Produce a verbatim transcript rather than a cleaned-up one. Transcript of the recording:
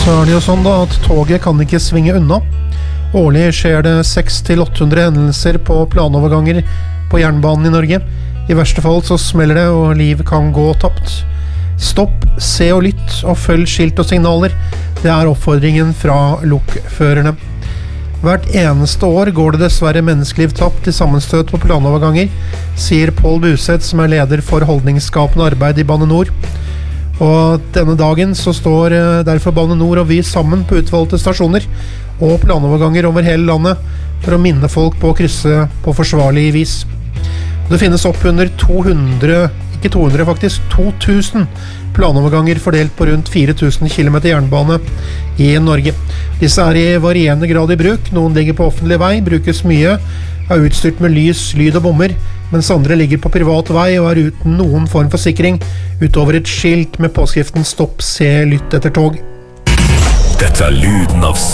Så er det jo sånn da at toget kan ikke svinge unna. Årlig skjer det seks til åtte hundre hendelser på planoverganger på jernbanen i Norge. I verste fall så smeller det, og liv kan gå tapt. Stopp, se og lytt, og følg skilt og signaler. Det er oppfordringen fra lokførerne. Hvert eneste år går det dessverre menneskeliv tapt i sammenstøt på planoverganger, sier Paul Buseth, som er leder for holdningsskapende arbeid i Bane Nor. Og denne dagen så står derfor Bane Nor og Vy sammen på utvalgte stasjoner og planoverganger over hele landet for å minne folk på å krysse på forsvarlig vis. Det finnes opp under to hundre, ikke to hundre faktisk, to tusen planoverganger fordelt på rundt fire tusen kilometer jernbane i Norge. Disse er i varierende grad i bruk. Noen ligger på offentlig vei, brukes mye, er utstyrt med lys, lyd og bommer, mens andre ligger på privat vei og er uten noen form for sikring, utover et skilt med påskriften «Stopp, se, lytt etter tog». Dette er lyden av